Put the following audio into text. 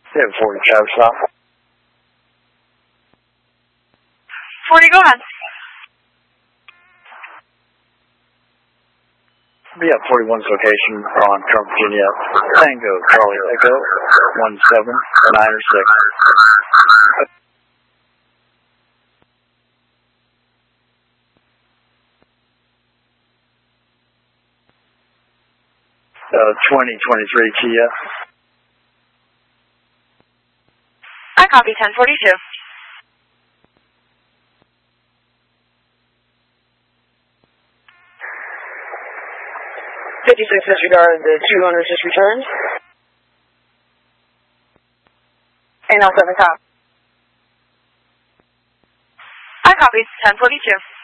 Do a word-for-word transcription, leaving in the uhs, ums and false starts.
Yeah, forty-five stop. forty, go ahead. Yeah, forty-one's location on Trump, Virginia. Tango, Charlie Echo, one seven nine or six. Uh, twenty twenty-three Kia. I copy ten forty-two. fifty-six disregard, the two owners just returned. And now seven top. I copy ten forty-two.